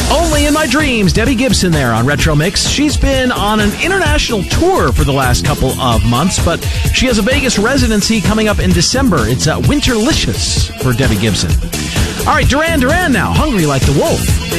Only in My Dreams, Debbie Gibson there on Retro Mix. She's been on an international tour for the last couple of months, but she has a Vegas residency coming up in December. It's Winterlicious for Debbie Gibson. All right, Duran Duran now, Hungry Like the Wolf.